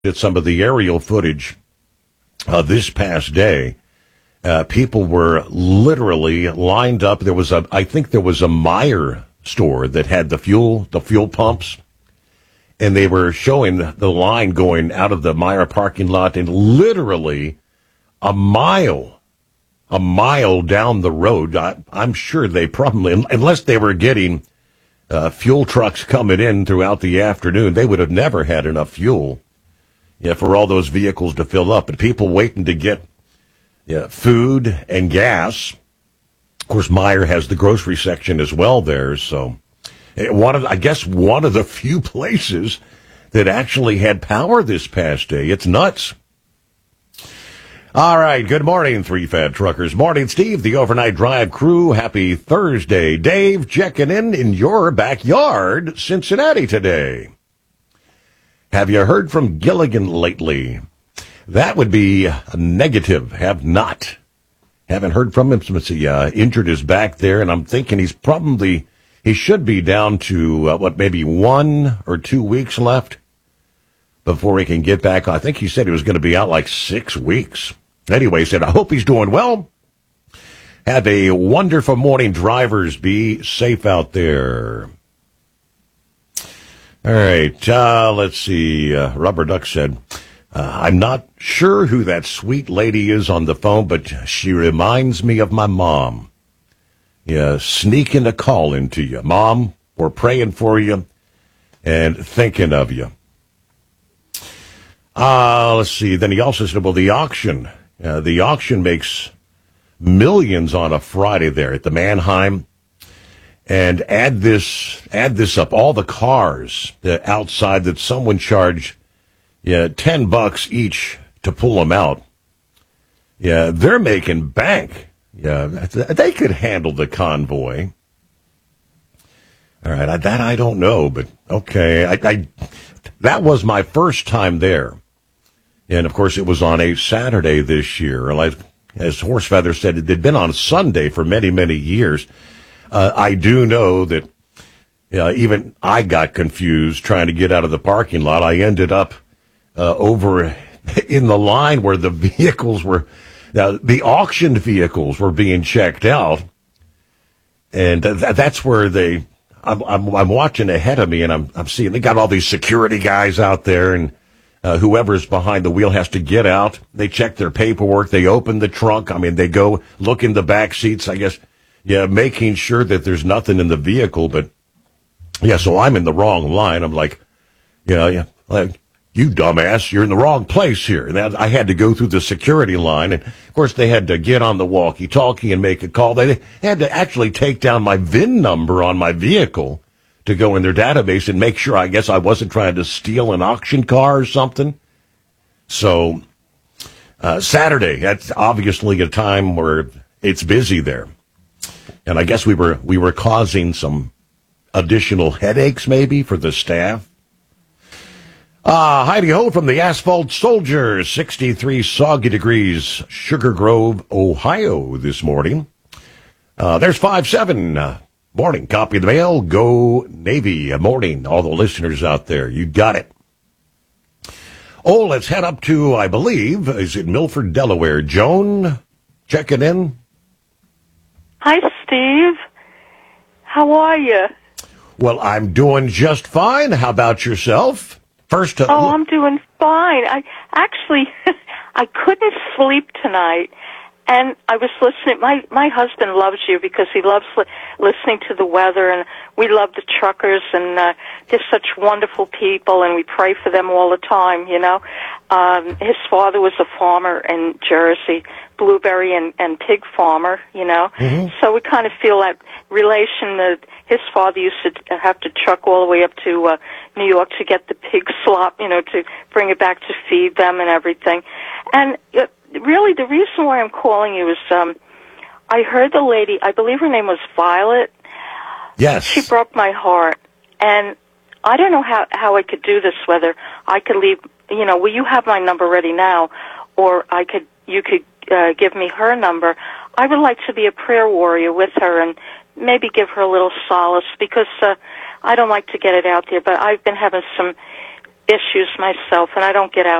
at some of the aerial footage this past day. People were literally lined up. I think there was a Meijer store that had the fuel pumps, and they were showing the line going out of the Meijer parking lot, and literally a mile down the road. I'm sure they probably, unless they were getting fuel trucks coming in throughout the afternoon, they would have never had enough fuel for all those vehicles to fill up. And people waiting to get food and gas. Of course, Meijer has the grocery section as well there. So one of the few places that actually had power this past day. It's nuts. All right, good morning, Three Fat Truckers. Morning, Steve, the Overnight Drive crew. Happy Thursday. Dave, checking in your backyard, Cincinnati today. Have you heard from Gilligan lately? That would be a negative. Have not. Haven't heard from him since he injured his back there, and I'm thinking he should be down to, maybe 1 or 2 weeks left before he can get back. I think he said he was going to be out like 6 weeks. Anyway, he said, I hope he's doing well. Have a wonderful morning, drivers. Be safe out there. All right, let's see. Rubber Duck said, I'm not sure who that sweet lady is on the phone, but she reminds me of my mom. Yeah, sneaking a call into you. Mom, we're praying for you and thinking of you. Let's see. Then he also said, well, the auction makes millions on a Friday there at the Mannheim. And add this up, all the cars outside that someone charged $10 each to pull them out. Yeah, they're making bank. Yeah, they could handle the convoy. All right, that I don't know, but okay. That was my first time there. And, of course, it was on a Saturday this year. As Horsefeather said, it had been on Sunday for many, many years. I do know that even I got confused trying to get out of the parking lot. I ended up over in the line where the vehicles were, the auctioned vehicles were being checked out. And that's where I'm watching ahead of me, and I'm seeing they got all these security guys out there, and whoever's behind the wheel has to get out. They check their paperwork. They open the trunk. I mean, they go look in the back seats, I guess. Yeah, making sure that there's nothing in the vehicle. But, yeah, so I'm in the wrong line. I'm like, like, you dumbass, you're in the wrong place here. And I had to go through the security line. And, of course, they had to get on the walkie-talkie and make a call. They had to actually take down my VIN number on my vehicle to go in their database and make sure, I guess, I wasn't trying to steal an auction car or something. So, Saturday, that's obviously a time where it's busy there. And I guess we were causing some additional headaches maybe for the staff. Heidi Ho from the Asphalt Soldier, 63 soggy degrees, Sugar Grove, Ohio this morning. There's 5-7. Morning, copy of the mail. Go Navy. Morning, all the listeners out there. You got it. Oh, let's head up to, I believe, is it Milford, Delaware? Joan, checking in. Hi, Steve. How are you? Well, I'm doing just fine. How about yourself? First, I'm doing fine. I couldn't sleep tonight, and I was listening. My husband loves you because he loves listening to the weather, and we love the truckers, and they're such wonderful people, and we pray for them all the time, His father was a farmer in Jersey, blueberry and pig farmer, Mm-hmm. So we kind of feel that relation that his father used to have to truck all the way up to New York to get the pig slop, to bring it back to feed them and everything. And really the reason why I'm calling you is I heard the lady, I believe her name was Violet. Yes. She broke my heart. And I don't know how I could do this, whether I could leave, well, you have my number ready now, or you could give me her number. I would like to be a prayer warrior with her and maybe give her a little solace because I don't like to get it out there, but I've been having some issues myself, and I don't get out